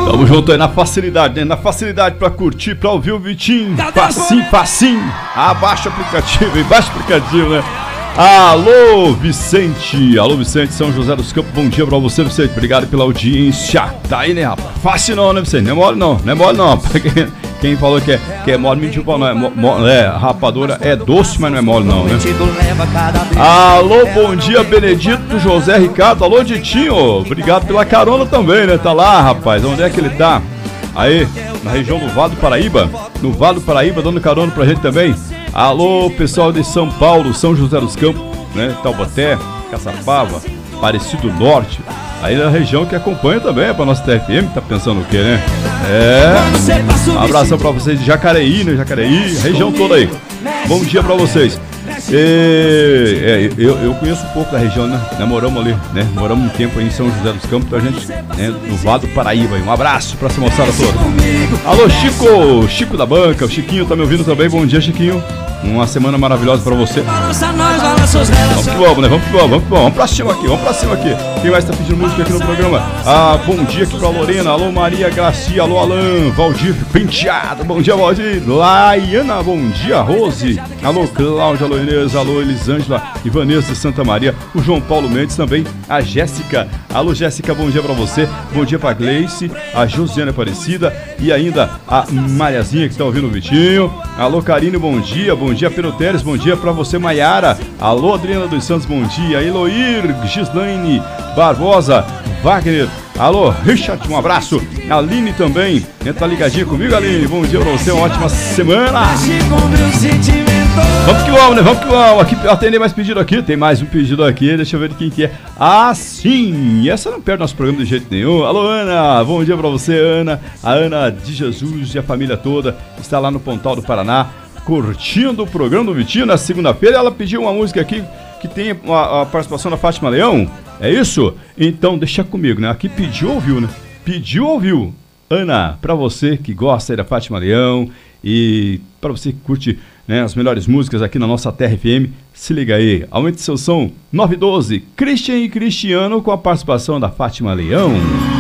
Tamo junto aí na facilidade, né? Na facilidade pra curtir, pra ouvir o Vitinho. Facinho, facinho. Abaixa o aplicativo, hein? Baixa o aplicativo, né? Alô, Vicente. Alô, Vicente, São José dos Campos. Bom dia pra você, Vicente. Obrigado pela audiência. Tá aí, né, rapaz? Fácil não, né, Vicente? Não é mole não. Não é mole não. Quem falou que é mole, mentiu pra não. Rapadura é doce, mas não é mole não, né? Alô, bom dia, Benedito, José Ricardo. Alô, Ditinho. Obrigado pela carona também, né? Tá lá, rapaz. Onde é que ele tá? Aí, na região do Vale do Paraíba. No Vale do Paraíba, dando carona pra gente também. Alô, pessoal de São Paulo, São José dos Campos, né? Taubaté, Caçapava, Aparecido Norte. Aí na região que acompanha também, pra nossa TFM, tá pensando o quê, né? Um abração pra vocês de Jacareí, né? Jacareí, região toda aí. Bom dia pra vocês. Eu conheço um pouco da região, né? Moramos ali, né? Moramos um tempo aí em São José dos Campos, a gente, né? No Vale do Paraíba. Um abraço pra essa moçada toda. Alô, Chico da banca, o Chiquinho tá me ouvindo também. Bom dia, Chiquinho. Uma semana maravilhosa pra você. Vamos que vamos, né? Vamos pra cima aqui. Quem mais tá pedindo música aqui no programa? Bom dia aqui pra Lorena. Alô, Maria Gracia. Alô, Alan. Valdir Penteado. Bom dia, Valdir. Laiana. Bom dia, Rose. Alô, Cláudia. Alô, Inês. Alô, Elisângela e Vanessa de Santa Maria. O João Paulo Mendes também. A Jéssica. Alô, Jéssica. Bom dia pra você. Bom dia pra Gleice. A Josiane Aparecida. E ainda a Mariazinha que tá ouvindo o Vitinho. Alô, Karine. Bom dia. Bom dia, Pedro Teres, bom dia pra você, Maiara. Alô, Adriana dos Santos, bom dia. Eloir, Gislaine Barbosa, Wagner. Alô, Richard, um abraço. Aline também, tá ligadinha comigo, Aline. Bom dia pra você, uma ótima semana. Vamos que vamos, né? Vamos que vamos. Aqui, atender mais pedido aqui. Tem mais um pedido aqui. Deixa eu ver de quem que é. Sim! Essa não perde nosso programa de jeito nenhum. Alô, Ana. Bom dia pra você, Ana. A Ana de Jesus e a família toda está lá no Pontal do Paraná, curtindo o programa do Vitinho na segunda-feira. Ela pediu uma música aqui que tem a participação da Fátima Leão. É isso? Então deixa comigo, né? Aqui pediu, ouviu, né? Pediu, ouviu. Ana, pra você que gosta aí da Fátima Leão e pra você que curte, né, as melhores músicas aqui na nossa Terra FM, se liga aí. Aumente seu som. 912, Christian e Cristiano com a participação da Fátima Leão.